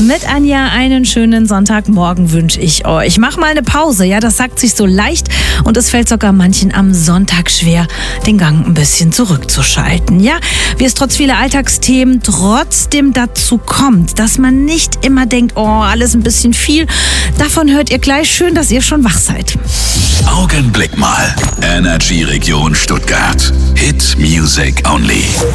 Mit Anja einen schönen Sonntagmorgen wünsche ich euch. Mach mal eine Pause, ja, das sagt sich so leicht und es fällt sogar manchen am Sonntag schwer, den Gang ein bisschen zurückzuschalten. Ja, wie es trotz vieler Alltagsthemen trotzdem dazu kommt, dass man nicht immer denkt, oh, alles ein bisschen viel. Davon hört ihr gleich. Schön, dass ihr schon wach seid. Augenblick mal. Energy Region Stuttgart. Hit Music Only.